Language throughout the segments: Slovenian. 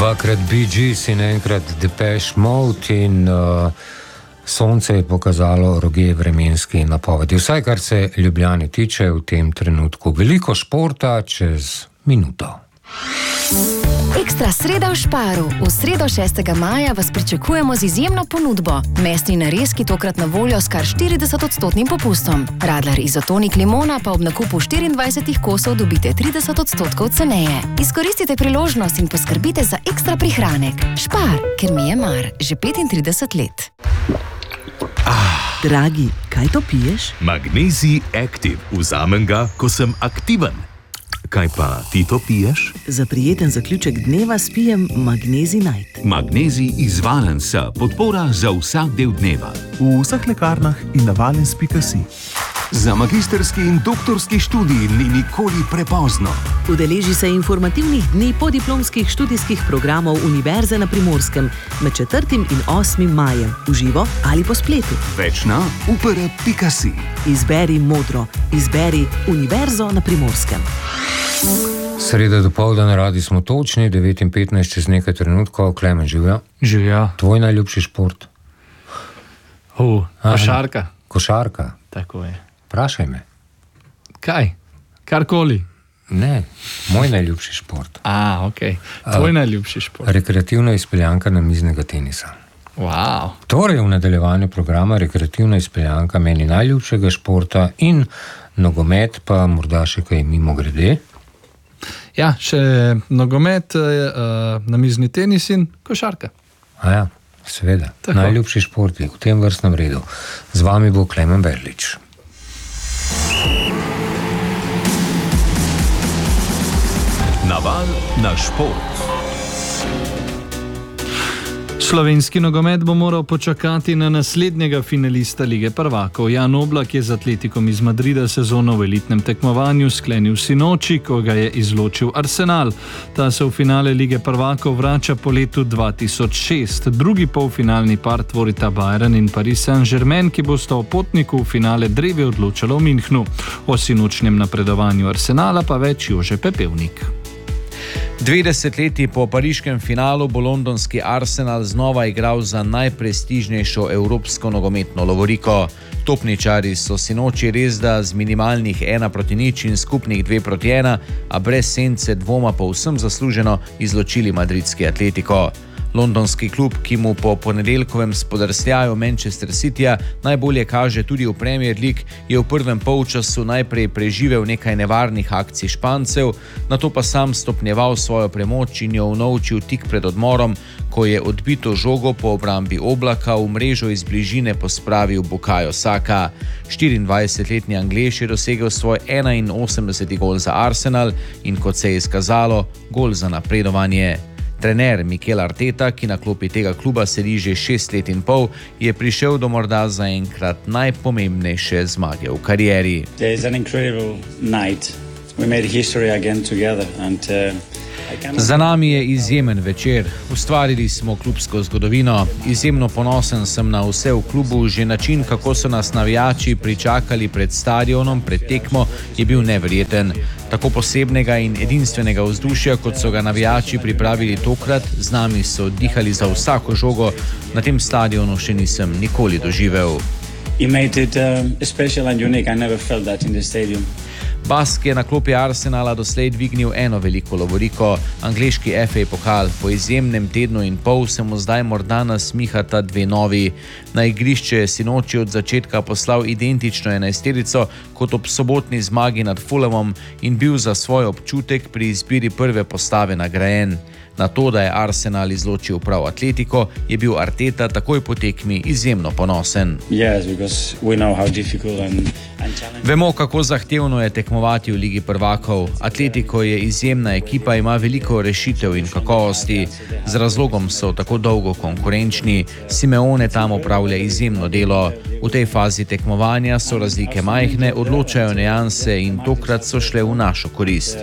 Dvakrat Bee Gees in enkrat Depeche Mode in sonce je pokazalo roge vremenski napovedi. Vsaj kar se Ljubljane tiče v tem trenutku. Veliko športa čez minuto. Ekstra sreda v Šparu. V sredo 6. maja vas pričakujemo z izjemno ponudbo. Mesni narezki tokrat na voljo s kar 40% popustom. Radler izotonik limona pa ob nakupu 24 kosov dobite 30% ceneje. Izkoristite priložnost in poskrbite za ekstra prihranek. Špar, ker mi je mar, že 35 let. Dragi, kaj to piješ? Magnezij Active. Vzamem ga, ko sem aktiven. Kaj pa ti to piješ? Za prijeten zaključek dneva spijem Magnezij Night. Magnezij iz Valensa. Podpora za vsak del dneva. V vseh lekarnah in na valens.si. Za magistrski in doktorski študij ni nikoli prepozno. Udeleži se informativnih dni podiplomskih študijskih programov Univerze na Primorskem med 4. in 8. majem. V živo ali po spletu. Več na upr.si. Izberi modro. Izberi Univerzo na Primorskem. Sreda dopoldan, radi smo točni, 9:15 čez nekaj trenutkov. Klemen, živja? Živja. Tvoj najljubši šport? Košarka. Košarka? Tako je. Vprašaj me. Kaj? Karkoli? Ne, moj najljubši šport. Okej. Tvoj najljubši šport. Rekreativna izpeljanka namiznega tenisa. Wow. Torej v nadaljevanju programa rekreativna izpeljanka meni najljubšega športa in nogomet pa morda še kaj mimogrede. Ja, še nogomet, namizni tenis in košarka. Ja, seveda. Tako. Najljubši športi v tem vrstnem redu. Z vami bo Klemen Berlič. Naval na šport. Slovenski nogomet bo moral počakati na naslednjega finalista Lige prvakov. Jan Oblak je z Atletikom iz Madrida sezono v elitnem tekmovanju sklenil sinoči, ko ga je izločil Arsenal. Ta se v finale Lige prvakov vrača po letu 2006. Drugi polfinalni par tvorita Bayern in Paris Saint-Germain, ki bosta o potniku v finale drevi odločala v Münchnu. O sinočnjem napredovanju Arsenala pa več Jože Pepevnik. 20 leti po pariškem finalu bo londonski Arsenal znova igral za najprestižnejšo evropsko nogometno lovoriko. Topničari so sinoči resda z minimalnih 1-0 in skupnih 2-1, a brez sence dvoma povsem zasluženo izločili madridski Atletico. Londonski klub, ki mu po ponedeljkovem spodrsljaju Manchester Cityja najbolje kaže tudi v Premier League, je v prvem polčasu najprej preživel nekaj nevarnih akcij Špancev, nato pa sam stopnjeval svojo premoč in jo unovčil tik pred odmorom, ko je odbito žogo po obrambi Oblaka v mrežo iz bližine pospravil Bukayo Saka. 24-letni Anglež je dosegel svoj 81. gol za Arsenal in, kot se je izkazalo, gol za napredovanje. Trener Mikel Arteta, ki na klopi tega kluba sedi že 6 let in pol, je prišel do morda zaenkrat najpomembnejše zmage v karieri. Za nami je izjemen večer. Ustvarili smo klubsko zgodovino. Izjemno ponosen sem na vse v klubu. Že način, kako so nas navijači pričakali pred stadionom, pred tekmo, je bil neverjeten. Tako posebnega in edinstvenega vzdušja, kot so ga navijači pripravili tokrat, z nami so dihali za vsako žogo, na tem stadionu še nisem nikoli doživel. Bask je na klopi Arsenala doslej dvignil eno veliko lovoriko, angleški FA pokal. Po izjemnem tednu in pol se mu zdaj morda nasmihata dve novi. Na igrišče je sinoči od začetka poslal identično 11-terico kot ob sobotni zmagi nad Fulhamom in bil za svoj občutek pri izbiri prve postave nagrajen. Na to, da je Arsenal izločil prav Atletico, je bil Arteta takoj po tekmi izjemno ponosen. Vemo, kako zahtevno je tekmovati v Ligi prvakov. Atletico je izjemna ekipa, ima veliko rešitev in kakovosti. Z razlogom so tako dolgo konkurenčni. Simeone tam opravlja izjemno delo. V tej fazi tekmovanja so razlike majhne, odločajo nianse in tokrat so šle v našo korist.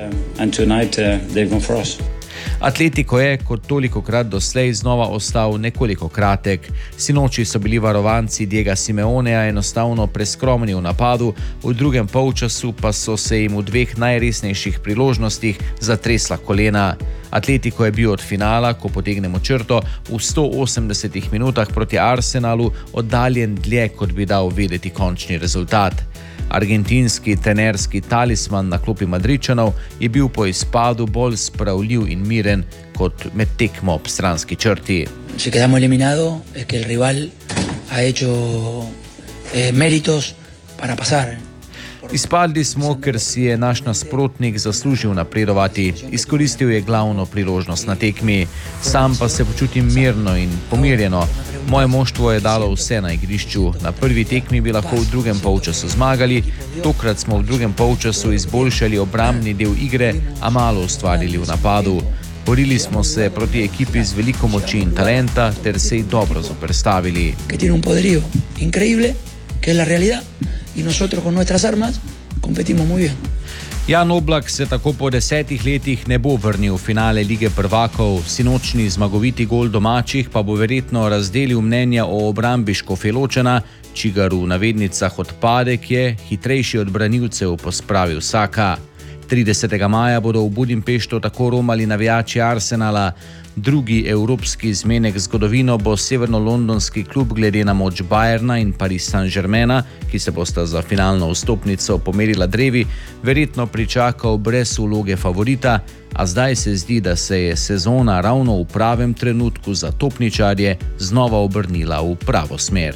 Atletico je, kot tolikokrat doslej, znova ostal nekoliko kratek. Sinoči so bili varovanci Diega Simeonea enostavno preskromni v napadu, v drugem polčasu pa so se jim v dveh najresnejših priložnostih zatresla kolena. Atletico je bil od finala, ko potegnemo črto, v 180 minutah proti Arsenalu oddaljen dlje, kot bi dal vedeti končni rezultat. Argentinski trenerski talisman na klopi Madridčanov je bil po izpadu bolj spravljiv in miren kot med tekmo ob stranski črti. Si quedamos eliminados, es que el rival ha hecho méritos para pasar. Izpadli smo, ker si je naš nasprotnik zaslužil napredovati. Izkoristil je glavno priložnost na tekmi. Sam pa se počutim mirno in pomirjeno. Moje moštvo je dalo vse na igrišču. Na prvi tekmi bi lahko v drugem polčasu zmagali. Tokrat smo v drugem polčasu izboljšali obrambni del igre, a malo ustvarili v napadu. Borili smo se proti ekipi z veliko moči in talenta ter se ji dobro zoperstavili. Que tiene un poderío increíble, que es la realidad. In nosotros con nuestras armas competimos muy bien. Jan Oblak se tako po 10 letih ne bo vrnil v finale Lige prvakov. Sinočni zmagoviti gol domačih pa bo verjetno razdelil mnenja o obrambi Škofjeločana, čigar v navednicah odpadek je hitrejši od branilcev pospravil Saka. 30. maja bodo v Budimpeštu tako romali navijači Arsenala. Drugi evropski zmenek zgodovino bo severno-londonski klub glede na moč Bayerna in Paris Saint-Germaina, ki se bosta za finalno vstopnico pomerila drevi, verjetno pričakal brez vloge favorita, a zdaj se zdi, da se je sezona ravno v pravem trenutku za topničarje znova obrnila v pravo smer.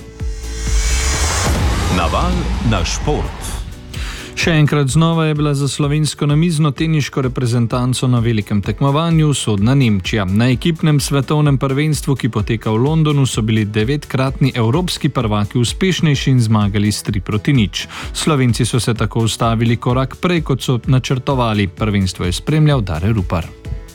Naval na šport. Še enkrat znova je bila za slovensko namizno-teniško reprezentanco na velikem tekmovanju usodna Nemčija. Na ekipnem svetovnem prvenstvu, ki poteka v Londonu, so bili 9-kratni evropski prvaki uspešnejši in zmagali s 3-0. Slovenci so se tako ustavili korak prej, kot so načrtovali. Prvenstvo je spremljal Dare Rupar.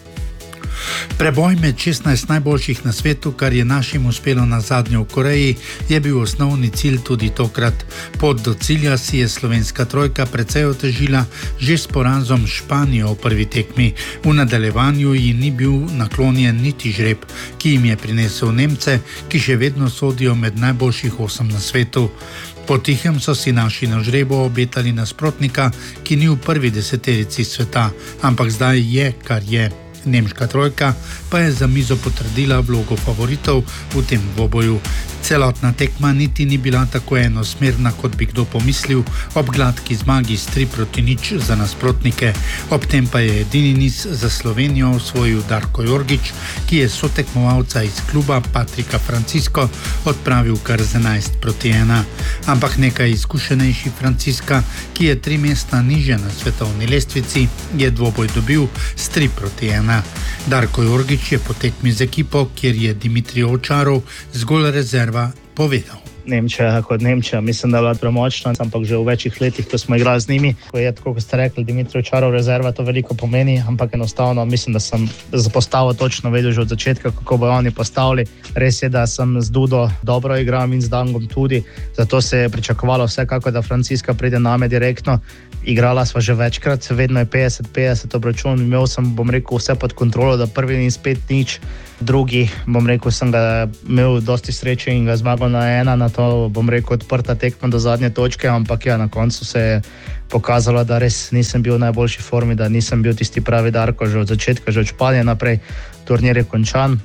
Preboj med 16 najboljših na svetu, kar je našim uspelo na zadnje v Koreji, je bil osnovni cilj tudi tokrat. Pot do cilja si je slovenska trojka precej otežila že s porazom Španijo v prvi tekmi. V nadaljevanju ji ni bil naklonjen niti žreb, ki jim je prinesel Nemce, ki še vedno sodijo med najboljših 8 na svetu. Potihem so si naši na žrebu obetali nasprotnika, ki ni v prvi 10-terici sveta, ampak zdaj je, kar je. Nemška trojka pa je za mizo potrdila vlogo favoritov v tem dvoboju. Celotna tekma niti ni bila tako enosmerna, kot bi kdo pomislil, ob gladki zmagi s 3-0 za nasprotnike. Ob tem pa je edini niz za Slovenijo osvojil Darko Jorgić, ki je sotekmovalca iz kluba Patrika Francisko odpravil kar z 11-1. Ampak nekaj izkušenejši Franciska, ki je 3 mesta niže na svetovni lestvici, je dvoboj dobil s 3-1. Darko Jorgić je po tekmi z ekipo, kjer je Dimitrij Ovčarov zgolj rezerva, povedal. Nemčija kot Nemčija, mislim, da je bila premočna, ampak že v večjih letih, ko smo igrali z njimi, ko je, tako kot ste rekli, Dimitrij Ovčarov rezerva, to veliko pomeni, ampak enostavno mislim, da sem za postavo točno vedel že od začetka, kako bojo oni postavili. Res je, da sem z Dudo dobro igral in z Dangom tudi, zato se je pričakovalo vsekako, da Franciska pride name direktno. Igrala sva že večkrat, vedno je 50-50 obračun, imel sem, bom rekel, vse pod kontrolo, da prvi ni spet nič, drugi, bom rekel, sem ga imel dosti sreče in ga zmagal na 1, na to, bom rekel, odprta tekma do zadnje točke, ampak ja, na koncu se je pokazalo, da res nisem bil v najboljši formi, da nisem bil tisti pravi Darko, že od začetka, že od Španije naprej. Turnir je končan,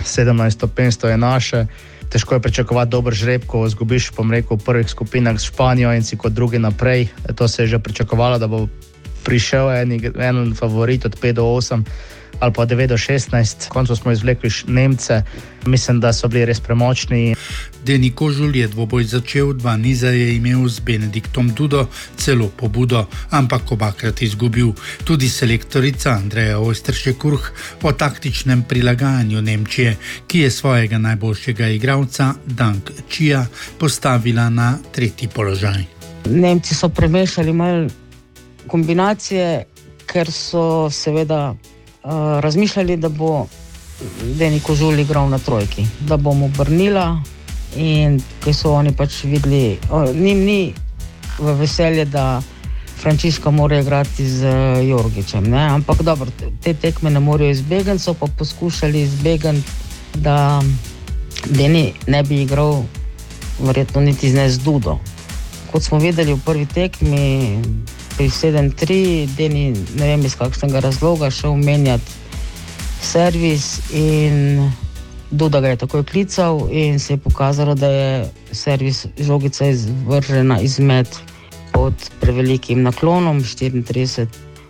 17 stopinj je naše. Težko je pričakovati dober žreb, ko izgubiš, bom rekel, v prvih skupinah s Španijo in si kot drugi naprej. To se je že pričakovalo, da bo prišel en favorit od 5-8 ali pa 9-16. Koncu smo izvlekli Nemce, mislim, da so bili res premočni. Deni Kožul je dvoboj začel, 2 niza je imel z Benediktom Dudo celo pobudo, ampak obakrat izgubil. Tudi selektorica Andreja Oysteršek-Kurh o taktičnem prilagajanju Nemčije, ki je svojega najboljšega igralca Dang Chia postavila na 3. položaj. Nemci so premešali malo kombinacije, ker so seveda razmišljali, da bo Deni Kožul igral na trojki, da bom obrnila, in ko so oni pač videli, njim ni v veselje, da Frančiska mora igrati z Jorgićem, ne? Ampak dobro, te tekme ne morajo izbegati, so pa poskušali izbegati, da Deni ne bi igral verjetno niti z Dudo. Kot smo videli v prvi tekmi, pri 7-3, Deni, ne vem iz kakšnega razloga, šel menjati servis in Duda ga je takoj klical in se je pokazalo, da je servis žogica izvržena izmed pod prevelikim naklonom 34%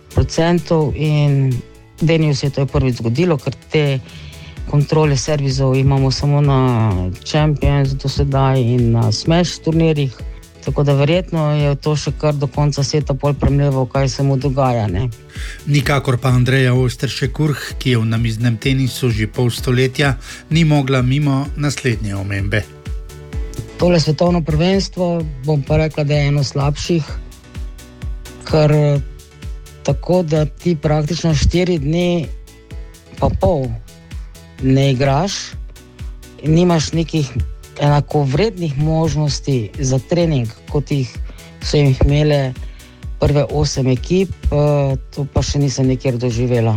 in Deniju se je to prvič zgodilo, ker te kontrole servizov imamo samo na Champions do sedaj in na Smash turnirjih, tako da verjetno je to še kar do konca seta pol premleval, kaj se mu dogaja, ne. Nikakor pa Andreja Osteršek-Kurh, ki je v namiznem tenisu že pol stoletja, ni mogla mimo naslednje omembe. Tole svetovno prvenstvo, bom pa rekla, da je eno slabših, ker tako, da ti praktično 4 dni pa pol ne igraš in nimaš nekih enakovrednih možnosti za trening, kot jih so jih imele prve 8 ekip, to pa še nisem nikjer doživela.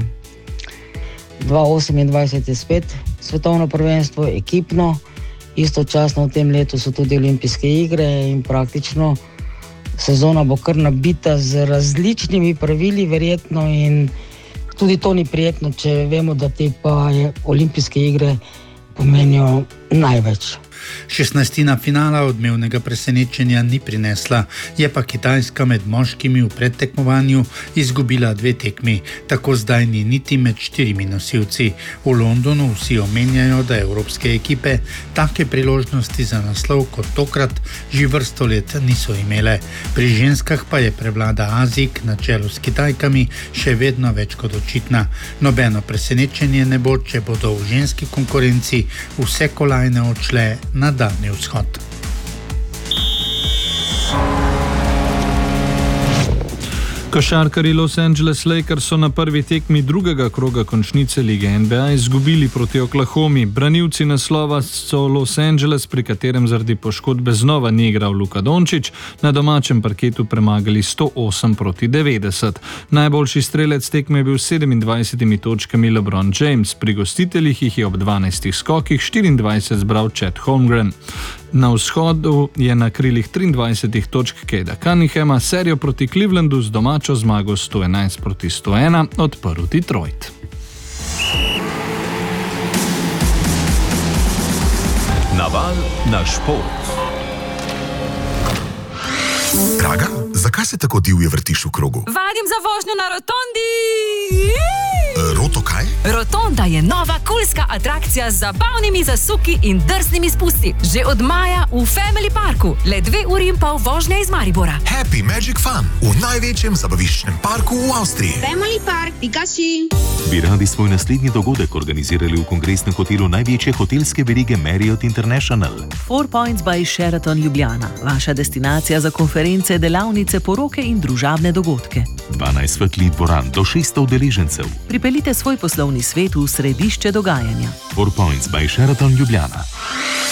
2028 je spet svetovno prvenstvo, ekipno, istočasno v tem letu so tudi olimpijske igre in praktično sezona bo kar nabita z različnimi pravili verjetno in tudi to ni prijetno, če vemo, da te pa olimpijske igre pomenijo največ. 16. finala odmevnega presenečenja ni prinesla, je pa Kitajska med moškimi v predtekmovanju izgubila 2 tekmi, tako zdaj ni niti med 4 nosilci. V Londonu vsi omenjajo, da evropske ekipe take priložnosti za naslov kot tokrat že vrsto let niso imele. Pri ženskah pa je prevlada Azijk na čelu s Kitajkami še vedno več kot očitna. Nobeno presenečenje ne bo, če bodo v ženski konkurenci vse kolajne odšle na Daljni vzhod. Košarkarji Los Angeles Lakers so na prvi tekmi drugega kroga končnice lige NBA izgubili proti Oklahomi. Branilci naslova so Los Angeles, pri katerem zaradi poškodbe znova ni igral Luka Dončić, na domačem parketu premagali 108-90. Najboljši strelec tekme je bil s 27 točkami LeBron James, pri gostiteljih jih je ob 12 skokih 24 zbral Chet Holmgren. Na vzhodu je na krilih 23 točk Cade'a Cunninghama serijo proti Clevelandu z domačo zmago 111-101 odprl Detroit. Naval na šport. Draga, zakaj se tako divje vrtiš v krogu? Vadim za vožnjo na rotondi! Roto kaj? Rotonda je nova kulska atrakcija z zabavnimi zasuki in drznimi spusti. Že od maja v Family Parku, le 2 uri in pol vožnje iz Maribora. Happy Magic Fun v največjem zabaviščnem parku v Avstriji. Family Park, Pikachu. Bi radi svoj naslednji dogodek organizirali v kongresnem hotelu največje hotelske verige Marriott International. 4 Points by Sheraton Ljubljana, vaša destinacija za konference, delavnice, poroke in družabne dogodke. 12 svetlih dvoran do 600 udeležencev. Pripeljite svoj poslovni svet v središče dogajanja. 4 Points by Sheraton Ljubljana.